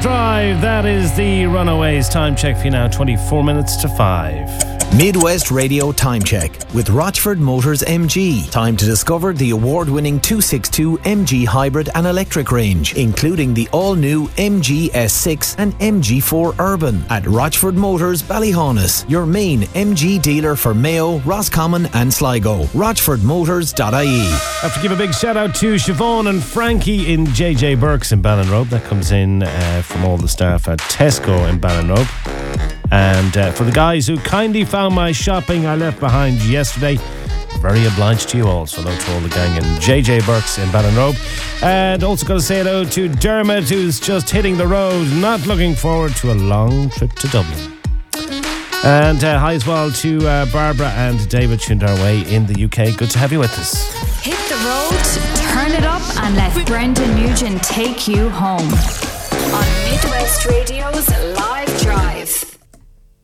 Drive, that is the Runaways. Time check for you now, 24 minutes to 5. Midwest Radio Time Check with Rochford Motors MG. Time to discover the award-winning 262 MG hybrid and electric range, including the all-new MG S6 and MG4 Urban at Rochford Motors Ballyhaunis, your main MG dealer for Mayo, Roscommon and Sligo. RochfordMotors.ie. I have to give a big shout out to Siobhan and Frankie in JJ Burke's in Ballinrobe. That comes in from all the staff at Tesco in Ballinrobe. And for the guys who kindly found my shopping I left behind yesterday, very obliged to you all. So hello to all the gang in JJ Burke's in Ballinrobe. And also got to say hello to Dermot, who's just hitting the road, not looking forward to a long trip to Dublin. And hi as well to Barbara and David tuned our way in the UK. Good to have you with us. Hit the road, turn it up, and let Brendan Nugent take you home. On Midwest Radio's Live